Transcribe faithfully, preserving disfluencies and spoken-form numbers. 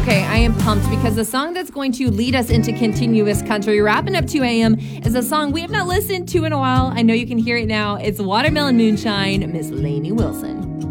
Okay, I am pumped because the song that's going to lead us into continuous country, wrapping up two a.m., is a song we have not listened to in a while. I know you can hear it now. It's Watermelon Moonshine, Miss Lainey Wilson.